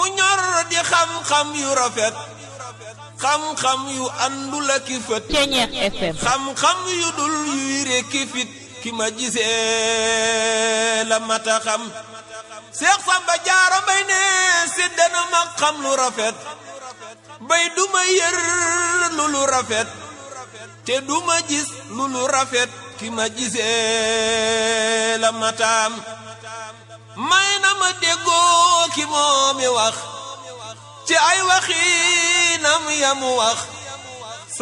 ñor di xam-xam yu rafet xam-xam yu àndul ak i fët Ceñeex FM xam-xam yu dul yuy rekki fit ki ma gisee la mata xam Seex Samba Jaara Mbay ne séddana ma xam lu rafet bay duma yër lu rafet te duma gis lu rafet ki ma gisee la mataam may na ma déggoo ki moomi wax ci ay waxinam yamu wax